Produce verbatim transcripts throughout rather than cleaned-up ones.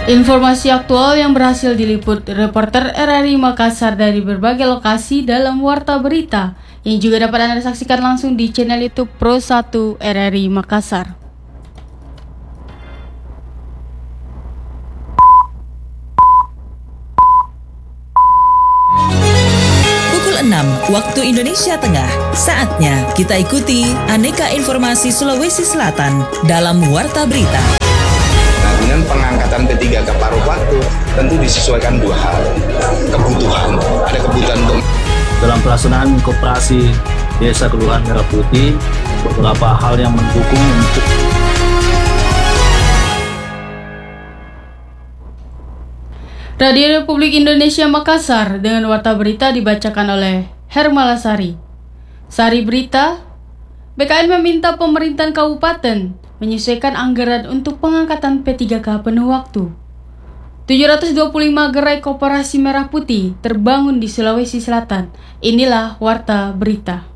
Informasi aktual yang berhasil diliput reporter R R I Makassar dari berbagai lokasi dalam Warta Berita yang juga dapat Anda saksikan langsung di channel YouTube Pro satu R R I Makassar. Pukul enam waktu Indonesia Tengah. Saatnya kita ikuti aneka informasi Sulawesi Selatan dalam Warta Berita. Dengan pengangkatan P tiga K paruh waktu tentu disesuaikan dua hal, kebutuhan, ada kebutuhan untuk dalam pelaksanaan koperasi Desa Kelurahan Merah Putih, beberapa hal yang mendukung untuk Radio Republik Indonesia Makassar dengan Warta Berita dibacakan oleh Hermalasari. Sari Berita, B K N meminta pemerintahan kabupaten menyesuaikan anggaran untuk pengangkatan P tiga K penuh waktu. tujuh ratus dua puluh lima gerai koperasi Merah Putih terbangun di Sulawesi Selatan. Inilah Warta Berita.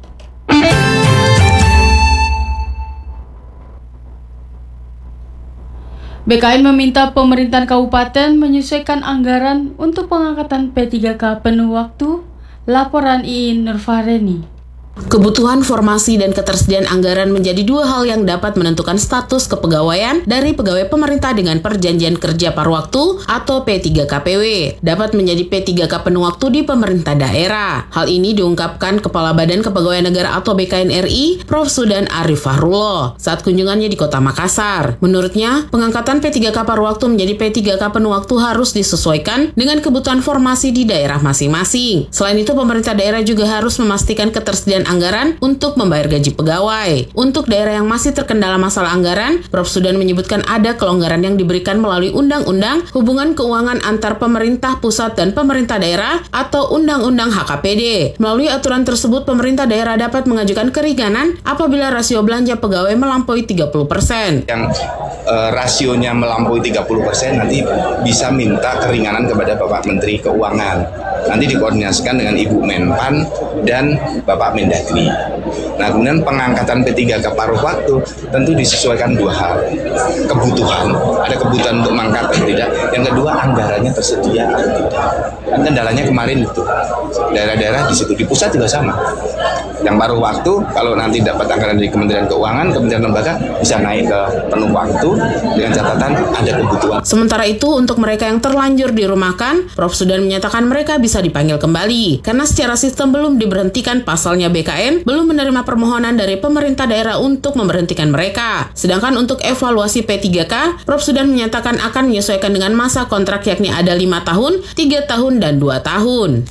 B K N meminta pemerintahan kabupaten menyesuaikan anggaran untuk pengangkatan P tiga K penuh waktu. Laporan Iin Nurfareni. Kebutuhan formasi dan ketersediaan anggaran menjadi dua hal yang dapat menentukan status kepegawaian dari pegawai pemerintah dengan perjanjian kerja paruh waktu atau P tiga K P W dapat menjadi P tiga K penuh waktu di pemerintah daerah. Hal ini diungkapkan Kepala Badan Kepegawaian Negara atau B K N R I, Prof Sudan Arif Fahrullah saat kunjungannya di Kota Makassar. Menurutnya, pengangkatan P tiga K paruh waktu menjadi P tiga K penuh waktu harus disesuaikan dengan kebutuhan formasi di daerah masing-masing. Selain itu, pemerintah daerah juga harus memastikan ketersediaan anggaran untuk membayar gaji pegawai. Untuk daerah yang masih terkendala masalah anggaran, Prof Sudan menyebutkan ada kelonggaran yang diberikan melalui Undang-Undang Hubungan Keuangan Antar Pemerintah Pusat dan Pemerintah Daerah atau Undang-Undang H K P D. Melalui aturan tersebut, pemerintah daerah dapat mengajukan keringanan apabila rasio belanja pegawai melampaui tiga puluh persen. Yang uh, rasionya melampaui tiga puluh persen nanti bisa minta keringanan kepada Bapak Menteri Keuangan. Nanti dikoordinasikan dengan Ibu Menpan dan Bapak Mendagri. Nah, kemudian pengangkatan P tiga K paruh waktu tentu disesuaikan dua hal, kebutuhan, ada kebutuhan untuk mengangkat atau tidak. Yang kedua, anggarannya tersedia atau tidak. Kan kendalanya kemarin itu daerah-daerah di situ, di pusat juga sama. Yang paruh waktu kalau nanti dapat anggaran dari Kementerian Keuangan, Kementerian Lembaga bisa naik ke penuh waktu dengan catatan ada kebutuhan. Sementara itu, untuk mereka yang terlanjur dirumahkan, Prof Sudan menyatakan mereka bisa dipanggil kembali karena secara sistem belum diberhentikan. Pasalnya B K N belum menerima permohonan dari pemerintah daerah untuk memberhentikan mereka. Sedangkan untuk evaluasi P tiga K, Prof Sudan menyatakan akan menyesuaikan dengan masa kontrak yakni ada lima tahun, tiga tahun, dan dua tahun.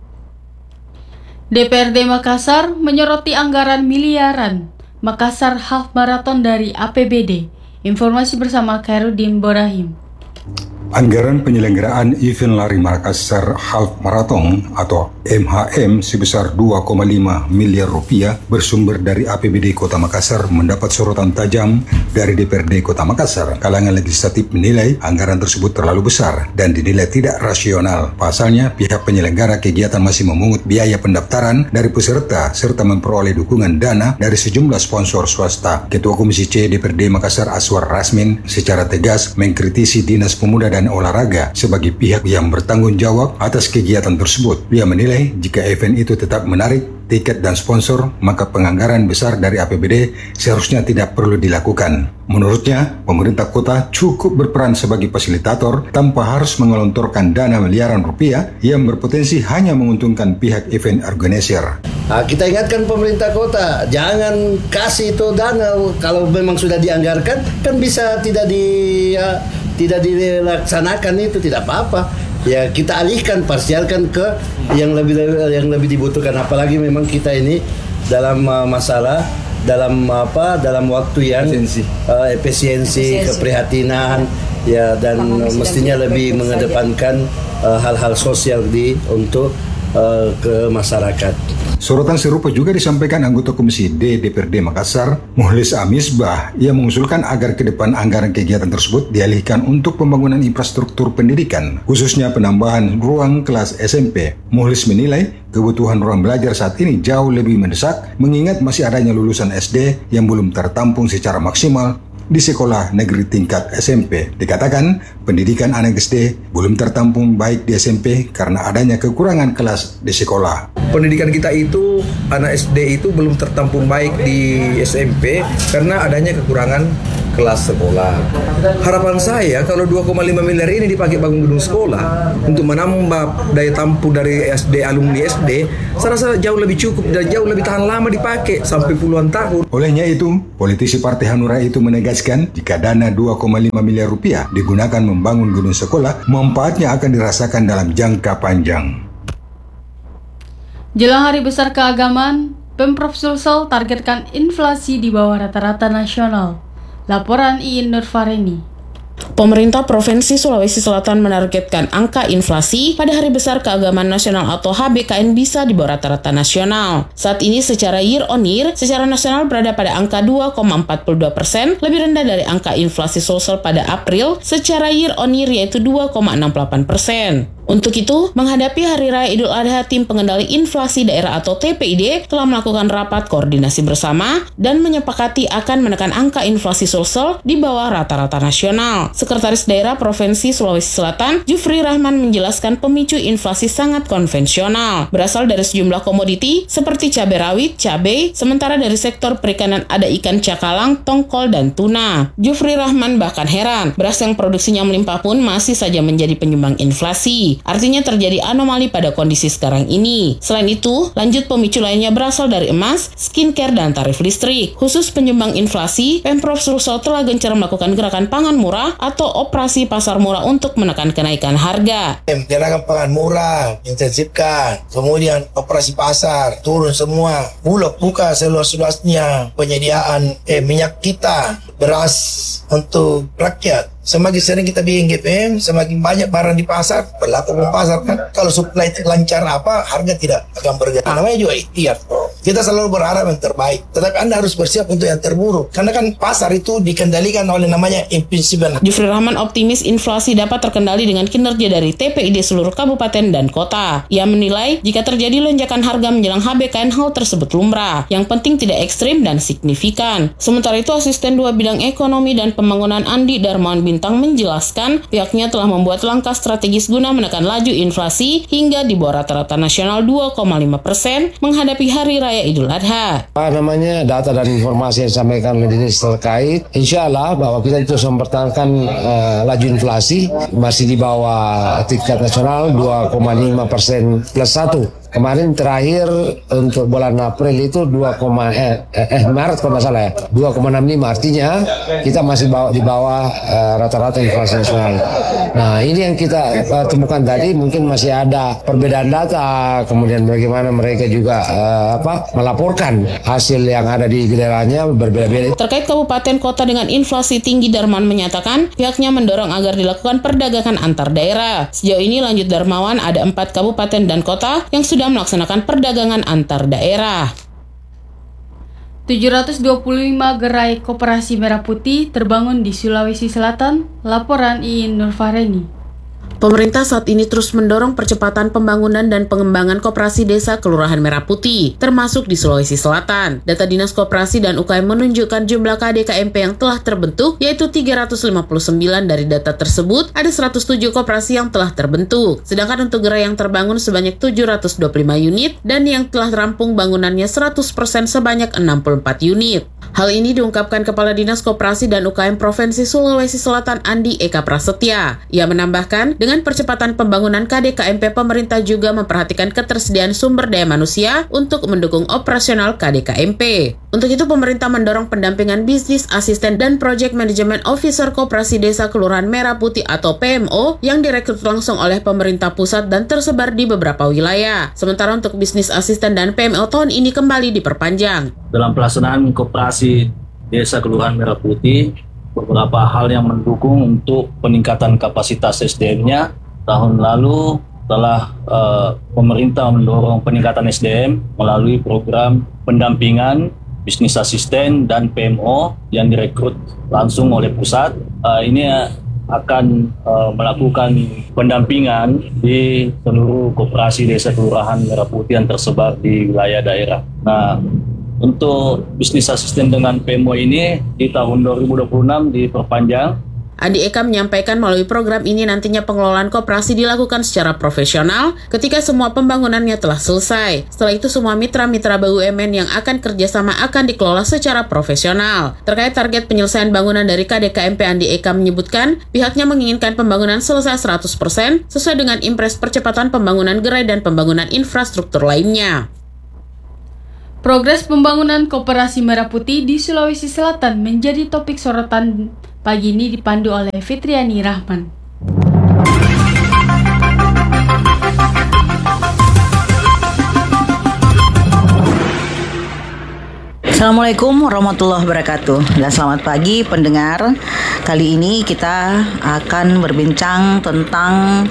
D P R D Makassar menyoroti anggaran miliaran Makassar Half Marathon dari A P B D. Informasi bersama Khairuddin Borahim. Anggaran penyelenggaraan event lari Makassar Half Marathon atau M H M sebesar dua koma lima miliar rupiah bersumber dari A P B D Kota Makassar mendapat sorotan tajam dari D P R D Kota Makassar. Kalangan legislatif menilai anggaran tersebut terlalu besar dan dinilai tidak rasional. Pasalnya, pihak penyelenggara kegiatan masih memungut biaya pendaftaran dari peserta serta memperoleh dukungan dana dari sejumlah sponsor swasta. Ketua Komisi C D P R D Makassar Aswar Rasmin secara tegas mengkritisi Dinas Pemuda dan Olahraga sebagai pihak yang bertanggung jawab atas kegiatan tersebut. Dia menilai jika event itu tetap menarik tiket dan sponsor, maka penganggaran besar dari A P B D seharusnya tidak perlu dilakukan. Menurutnya, pemerintah kota cukup berperan sebagai fasilitator tanpa harus mengelontorkan dana miliaran rupiah yang berpotensi hanya menguntungkan pihak event organizer. Nah, kita ingatkan pemerintah kota, jangan kasih itu dana kalau memang sudah dianggarkan, kan bisa tidak di ya, tidak dilaksanakan, itu tidak apa-apa. Ya kita alihkan, parsialkan ke yang lebih yang lebih dibutuhkan. Apalagi memang kita ini dalam uh, masalah dalam apa dalam waktu yang efisiensi, uh, efisiensi, efisiensi. keprihatinan ya, dan uh, mestinya lebih mengedepankan uh, hal-hal sosial di untuk uh, ke masyarakat. Sorotan serupa juga disampaikan anggota Komisi D D P R D Makassar, Muhlis Amisbah, yang mengusulkan agar ke depan anggaran kegiatan tersebut dialihkan untuk pembangunan infrastruktur pendidikan, khususnya penambahan ruang kelas S M P. Muhlis menilai kebutuhan ruang belajar saat ini jauh lebih mendesak, mengingat masih adanya lulusan S D yang belum tertampung secara maksimal di sekolah negeri tingkat S M P. Dikatakan, pendidikan anak S D belum tertampung baik di S M P karena adanya kekurangan kelas di sekolah. Pendidikan kita itu, anak S D itu belum tertampung baik di S M P karena adanya kekurangan kelas sekolah. Harapan saya kalau dua koma lima miliar ini dipakai bangun gedung sekolah untuk menambah daya tampung dari S D, alumni S D, saya rasa jauh lebih cukup dan jauh lebih tahan lama dipakai sampai puluhan tahun. Olehnya itu, politisi Partai Hanura itu menegaskan jika dana dua koma lima miliar rupiah digunakan membangun gedung sekolah, manfaatnya akan dirasakan dalam jangka panjang. Jelang Hari Besar Keagamaan, Pemprov Sulsel targetkan inflasi di bawah rata-rata nasional. Laporan Iin Nurfareni. Pemerintah Provinsi Sulawesi Selatan menargetkan angka inflasi pada Hari Besar Keagamaan Nasional atau H B K N bisa di bawah rata-rata nasional. Saat ini secara year on year, secara nasional berada pada angka dua koma empat dua persen, lebih rendah dari angka inflasi Sulsel pada April secara year on year yaitu dua koma enam delapan persen. Untuk itu, menghadapi Hari Raya Idul Adha, Tim Pengendali Inflasi Daerah atau T P I D telah melakukan rapat koordinasi bersama dan menyepakati akan menekan angka inflasi Sulsel di bawah rata-rata nasional. Sekretaris Daerah Provinsi Sulawesi Selatan, Jufri Rahman menjelaskan pemicu inflasi sangat konvensional, berasal dari sejumlah komoditi seperti cabai rawit, cabai, sementara dari sektor perikanan ada ikan cakalang, tongkol, dan tuna. Jufri Rahman bahkan heran, beras yang produksinya melimpah pun masih saja menjadi penyumbang inflasi. Artinya terjadi anomali pada kondisi sekarang ini. Selain itu, lanjut pemicu lainnya berasal dari emas, skincare, dan tarif listrik. Khusus penyumbang inflasi, Pemprov Sulsel telah gencar melakukan gerakan pangan murah atau operasi pasar murah untuk menekan kenaikan harga. Gerakan pangan murah, intensifkan. Kemudian operasi pasar, turun semua. Bulog buka seluas-luasnya penyediaan eh, minyak kita, beras untuk rakyat. Semakin sering kita bikin G P M, semakin banyak barang di pasar, berlaku di pasar kan. Kalau supply lancar apa, harga tidak akan bergerak. Namanya juga ikhtiar. Kita selalu berharap yang terbaik, tetapi Anda harus bersiap untuk yang terburuk. Karena kan pasar itu dikendalikan oleh namanya invisible. Jufri Rahman optimis inflasi dapat terkendali dengan kinerja dari T P I D seluruh kabupaten dan kota. Ia menilai jika terjadi lonjakan harga menjelang H B K N, hal tersebut lumrah. Yang penting tidak ekstrim dan signifikan. Sementara itu, Asisten dua Bidang Ekonomi dan Pembangunan Andi Darmawan Bintang menjelaskan pihaknya telah membuat langkah strategis guna menekan laju inflasi hingga di bawah rata-rata nasional dua koma lima persen menghadapi Hari Raya Idul Adha. Apa namanya data dan informasi yang disampaikan oleh dinas terkait, insya Allah bahwa kita terus mempertahankan uh, laju inflasi masih di bawah tingkat nasional dua koma lima persen plus satu. Kemarin terakhir untuk bulan April itu dua, eh, eh Maret kalau nggak salah ya dua koma enam lima, artinya kita masih bawa, di bawah uh, rata-rata inflasi nasional. Nah ini yang kita uh, temukan tadi, mungkin masih ada perbedaan data, kemudian bagaimana mereka juga uh, apa melaporkan hasil yang ada di daerahnya berbeda-beda. Terkait kabupaten kota dengan inflasi tinggi, Darmawan menyatakan pihaknya mendorong agar dilakukan perdagangan antar daerah. Sejauh ini, lanjut Darmawan, ada empat kabupaten dan kota yang sudah sudah melaksanakan perdagangan antar daerah. tujuh ratus dua puluh lima gerai koperasi merah putih terbangun di Sulawesi Selatan. Laporan Iin Nurfareni. Pemerintah saat ini terus mendorong percepatan pembangunan dan pengembangan koperasi desa Kelurahan Merah Putih, termasuk di Sulawesi Selatan. Data Dinas Koperasi dan U K M menunjukkan jumlah K D K M P yang telah terbentuk, yaitu tiga ratus lima puluh sembilan. Dari data tersebut, ada seratus tujuh koperasi yang telah terbentuk. Sedangkan untuk gerai yang terbangun sebanyak tujuh ratus dua puluh lima unit, dan yang telah rampung bangunannya seratus persen sebanyak enam puluh empat unit. Hal ini diungkapkan Kepala Dinas Koperasi dan U K M Provinsi Sulawesi Selatan Andi Eka Prasetya. Ia menambahkan, dengan percepatan pembangunan K D K M P, pemerintah juga memperhatikan ketersediaan sumber daya manusia untuk mendukung operasional K D K M P. Untuk itu, pemerintah mendorong pendampingan bisnis asisten dan project management officer Koperasi Desa Kelurahan Merah Putih atau P M O yang direkrut langsung oleh pemerintah pusat dan tersebar di beberapa wilayah. Sementara untuk bisnis asisten dan P M O tahun ini kembali diperpanjang. Dalam pelaksanaan Koperasi Desa Kelurahan Merah Putih, beberapa hal yang mendukung untuk peningkatan kapasitas S D M-nya. Tahun lalu telah uh, pemerintah mendorong peningkatan S D M melalui program pendampingan bisnis asisten dan P M O yang direkrut langsung oleh pusat. Uh, ini akan uh, melakukan pendampingan di seluruh koperasi desa kelurahan Merah Putih yang tersebar di wilayah daerah. Nah, untuk bisnis asisten dengan P M O ini di tahun dua ribu dua puluh enam diperpanjang. Andi Eka menyampaikan melalui program ini nantinya pengelolaan koperasi dilakukan secara profesional ketika semua pembangunannya telah selesai. Setelah itu semua mitra-mitra B U M N yang akan kerjasama akan dikelola secara profesional. Terkait target penyelesaian bangunan dari K D K M P, Andi Eka menyebutkan pihaknya menginginkan pembangunan selesai seratus persen sesuai dengan impres percepatan pembangunan gerai dan pembangunan infrastruktur lainnya. Progres pembangunan Koperasi Merah Putih di Sulawesi Selatan menjadi topik sorotan pagi ini dipandu oleh Fitriani Rahman. Assalamualaikum warahmatullahi wabarakatuh dan selamat pagi pendengar. Kali ini kita akan berbincang tentang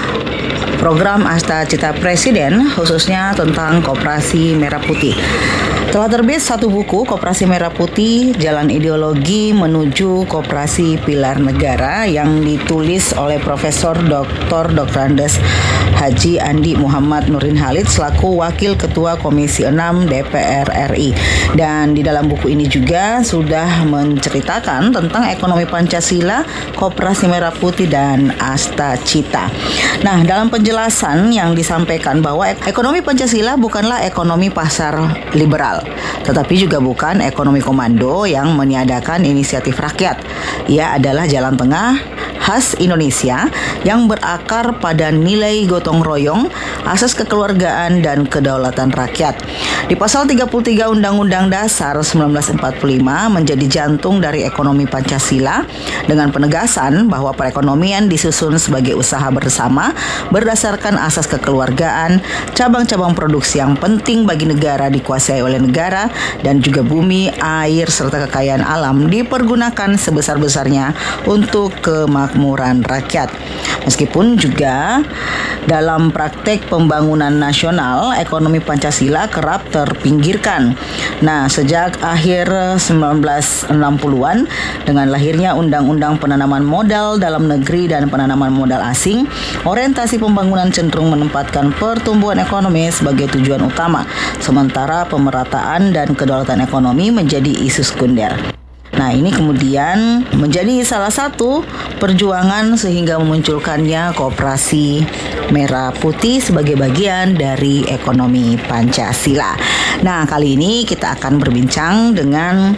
program Asta Cita Presiden, khususnya tentang Koperasi Merah Putih. Telah terbit satu buku, Koperasi Merah Putih, Jalan Ideologi Menuju Koperasi Pilar Negara, yang ditulis oleh Profesor Doktor Doktor Andes Haji Andi Muhammad Nurdin Halid selaku Wakil Ketua Komisi enam D P R R I. Dan di dalam buku ini juga sudah menceritakan tentang ekonomi Pancasila, Koperasi Merah Putih, dan Asta Cita. Nah, dalam penjelasan yang disampaikan bahwa ekonomi Pancasila bukanlah ekonomi pasar liberal, tetapi juga bukan ekonomi komando yang meniadakan inisiatif rakyat. Ia adalah jalan tengah khas Indonesia yang berakar pada nilai gotong royong, asas kekeluargaan, dan kedaulatan rakyat. Di pasal tiga puluh tiga Undang-Undang Dasar seribu sembilan ratus empat puluh lima menjadi jantung dari ekonomi Pancasila dengan penegasan bahwa perekonomian disusun sebagai usaha bersama berdasarkan asas kekeluargaan, cabang-cabang produksi yang penting bagi negara dikuasai oleh negara, dan juga bumi, air, serta kekayaan alam dipergunakan sebesar-besarnya untuk kemakmuran rakyat. Meskipun juga dalam praktek pembangunan nasional, ekonomi Pancasila kerap terpinggirkan. Nah, sejak akhir seribu sembilan ratus enam puluhan dengan lahirnya Undang-Undang Penanaman Modal Dalam Negeri dan Penanaman Modal Asing, orientasi pembangunan cenderung menempatkan pertumbuhan ekonomi sebagai tujuan utama, sementara pemerataan dan kedaulatan ekonomi menjadi isu sekunder. Nah, ini kemudian menjadi salah satu perjuangan sehingga memunculkannya Koperasi Merah Putih sebagai bagian dari ekonomi Pancasila. Nah, kali ini kita akan berbincang dengan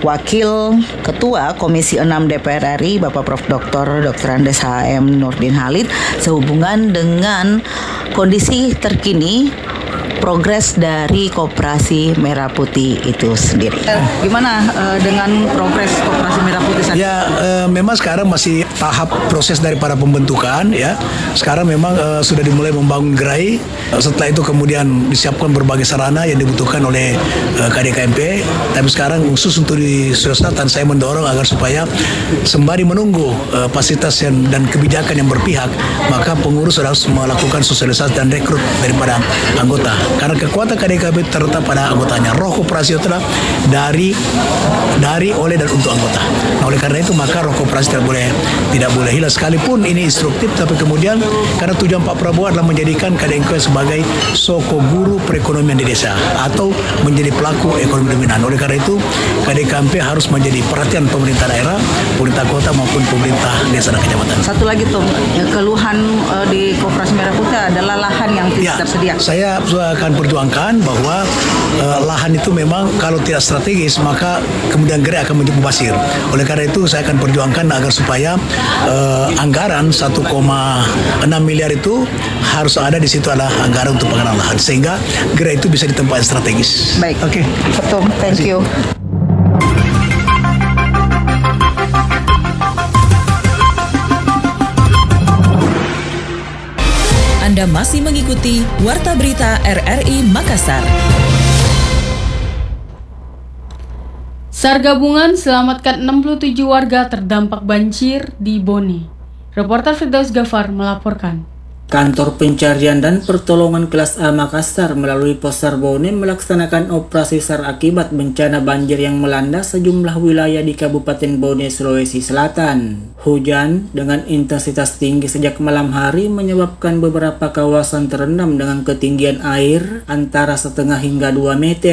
Wakil Ketua Komisi enam D P R R I, Bapak Prof Doktor Doktor Andes H M Nurdin Halid, sehubungan dengan kondisi terkini progres dari Koperasi Merah Putih itu sendiri. Gimana uh, dengan progres Koperasi Merah Putih saat Ya, uh, memang sekarang masih tahap proses daripada pembentukan ya. Sekarang memang uh, sudah dimulai membangun gerai. Uh, setelah itu kemudian disiapkan berbagai sarana yang dibutuhkan oleh uh, K D K M P. Tapi sekarang khusus untuk di Sulawesi Selatan saya mendorong agar supaya sembari menunggu uh, fasilitas yang, dan kebijakan yang berpihak, maka pengurus harus melakukan sosialisasi dan rekrut daripada anggota. Karena kekuatan K D K M P terletak pada anggotanya. Roh koperasi itu adalah dari dari oleh dan untuk anggota. Nah, oleh karena itu maka roh koperasi tidak boleh tidak boleh hilang, sekalipun ini instruktif, tapi kemudian karena tujuan Pak Prabowo adalah menjadikan K D K M P sebagai soko guru perekonomian di desa atau menjadi pelaku ekonomi dominan. Oleh karena itu K D K M P harus menjadi perhatian pemerintah daerah, pemerintah kota maupun pemerintah desa dan kecamatan. Satu lagi tuh, ya, keluhan uh, di Koperasi Merah Putih adalah lahan yang tidak ya, tersedia. Saya akan perjuangkan bahwa uh, lahan itu memang kalau tidak strategis maka kemudian gerai akan menjadi mubazir. Oleh karena itu saya akan perjuangkan agar supaya uh, anggaran satu koma enam miliar itu harus ada di situ, adalah anggaran untuk pengenalan lahan sehingga gerai itu bisa ditempatkan strategis. Baik. Oke. Okay. Betul. Thank you. Anda masih mengikuti Warta Berita R R I Makassar. SAR gabungan selamatkan enam puluh tujuh warga terdampak banjir di Bone. Reporter Firdaus Gafar melaporkan. Kantor Pencarian dan Pertolongan Kelas A Makassar melalui Posar Bone melaksanakan operasi SAR akibat bencana banjir yang melanda sejumlah wilayah di Kabupaten Bone, Sulawesi Selatan. Hujan dengan intensitas tinggi sejak malam hari menyebabkan beberapa kawasan terendam dengan ketinggian air antara setengah hingga dua meter.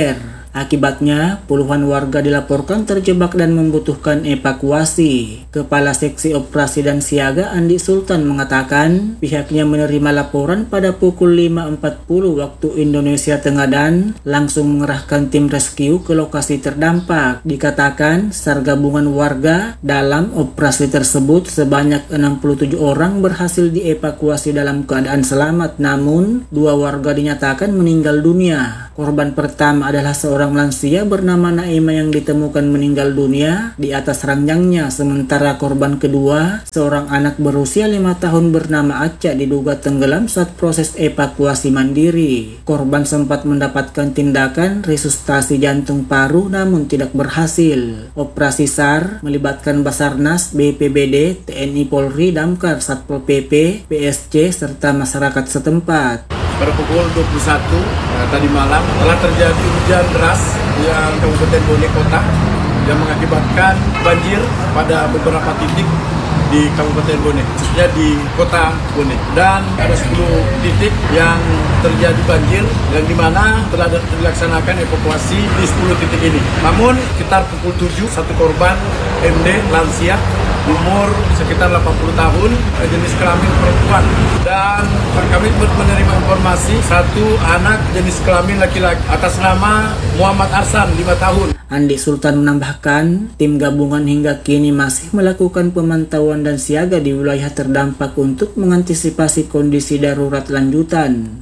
Akibatnya, puluhan warga dilaporkan terjebak dan membutuhkan evakuasi. Kepala Seksi Operasi dan Siaga Andi Sultan mengatakan pihaknya menerima laporan pada pukul lima empat puluh waktu Indonesia Tengah dan langsung mengerahkan tim rescue ke lokasi terdampak. Dikatakan SAR gabungan warga dalam operasi tersebut sebanyak enam puluh tujuh orang berhasil dievakuasi dalam keadaan selamat, namun dua warga dinyatakan meninggal dunia. Korban pertama adalah seorang lansia bernama Naima yang ditemukan meninggal dunia di atas ranjangnya, sementara korban kedua, seorang anak berusia lima tahun bernama Aca, diduga tenggelam saat proses evakuasi mandiri. Korban sempat mendapatkan tindakan resusitasi jantung paru namun tidak berhasil. Operasi SAR melibatkan Basarnas, B P B D, T N I Polri, Damkar, Satpol P P, P S C, serta masyarakat setempat. Pada pukul dua puluh satu nah, tadi malam telah terjadi hujan deras di Kabupaten Bone Kota yang mengakibatkan banjir pada beberapa titik di Kabupaten Bone, khususnya di Kota Bone. Dan ada sepuluh titik yang terjadi banjir yang dimana telah dilaksanakan evakuasi di sepuluh titik ini. Namun sekitar pukul tujuh, satu korban M D lansia umur sekitar delapan puluh tahun, jenis kelamin perempuan, dan kami menerima informasi satu anak jenis kelamin laki-laki atas nama Muhammad Arsan, lima tahun. Andi Sultan menambahkan, tim gabungan hingga kini masih melakukan pemantauan dan siaga di wilayah terdampak untuk mengantisipasi kondisi darurat lanjutan.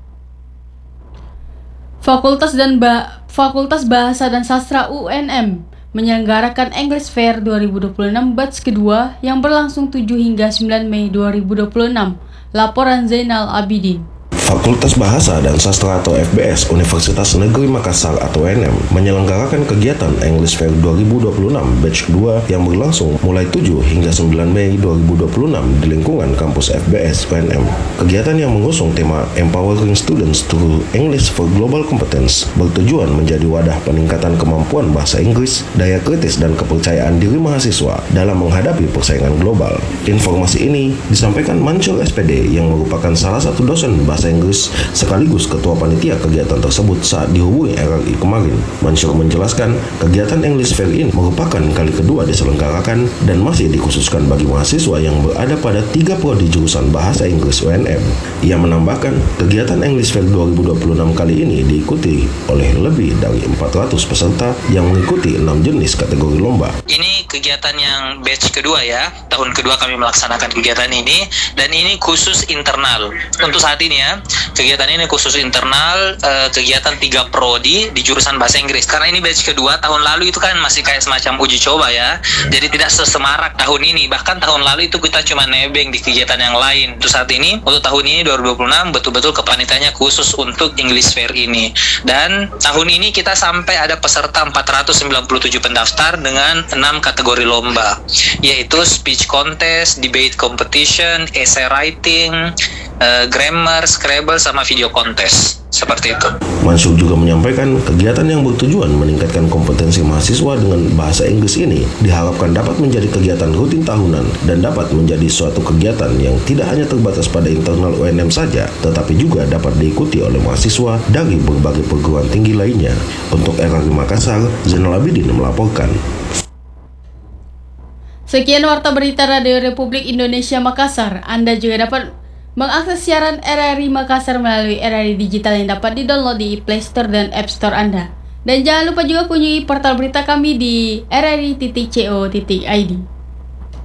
Fakultas dan ba- Fakultas Bahasa dan Sastra U N M menyelenggarakan English Fair dua ribu dua puluh enam batch kedua yang berlangsung tujuh hingga sembilan Mei dua ribu dua puluh enam. Laporan Zainal Abidin. Fakultas Bahasa dan Sastra atau F B S Universitas Negeri Makassar atau U N M menyelenggarakan kegiatan English Fair dua ribu dua puluh enam batch kedua yang berlangsung mulai tujuh hingga sembilan Mei dua ribu dua puluh enam di lingkungan kampus F B S U N M. Kegiatan yang mengusung tema Empowering Students Through English for Global Competence bertujuan menjadi wadah peningkatan kemampuan bahasa Inggris, daya kritis dan kepercayaan diri mahasiswa dalam menghadapi persaingan global. Informasi ini disampaikan Mansur S P D yang merupakan salah satu dosen bahasa Inggris sekaligus ketua panitia kegiatan tersebut saat dihubungi R R I kemarin. Mansur menjelaskan kegiatan English Fair ini merupakan kali kedua diselenggarakan dan masih dikhususkan bagi mahasiswa yang berada pada tiga prodi jurusan Bahasa Inggris U N M. Ia menambahkan kegiatan English Fair dua ribu dua puluh enam kali ini diikuti oleh lebih dari empat ratus peserta yang mengikuti enam jenis kategori lomba. Ini kegiatan yang batch kedua ya, tahun kedua kami melaksanakan kegiatan ini dan ini khusus internal. Untuk saat ini ya, kegiatan ini khusus internal, eh, kegiatan tiga prodi di jurusan bahasa Inggris. Karena ini batch kedua, tahun lalu itu kan masih kayak semacam uji coba ya. Jadi tidak sesemarak tahun ini. Bahkan tahun lalu itu kita cuma nebeng di kegiatan yang lain. Untuk saat ini, untuk tahun ini dua ribu dua puluh enam betul-betul kepanitiaannya khusus untuk English Fair ini. Dan tahun ini kita sampai ada peserta empat ratus sembilan puluh tujuh pendaftar dengan enam kategori lomba, yaitu speech contest, debate competition, essay writing, uh, grammar, Scrabble, sama video contest. Seperti itu. Mansur juga menyampaikan kegiatan yang bertujuan meningkatkan kompetensi mahasiswa dengan bahasa Inggris ini diharapkan dapat menjadi kegiatan rutin tahunan dan dapat menjadi suatu kegiatan yang tidak hanya terbatas pada internal U N M saja, tetapi juga dapat diikuti oleh mahasiswa dari berbagai perguruan tinggi lainnya. Untuk R R I Makassar, Zainal Abidin melaporkan. Sekian warta berita Radio Republik Indonesia Makassar. Anda juga dapat mengakses siaran R R I Makassar melalui R R I Digital yang dapat di-download di Play Store dan App Store Anda. Dan jangan lupa juga kunjungi portal berita kami di r r i titik co titik i d.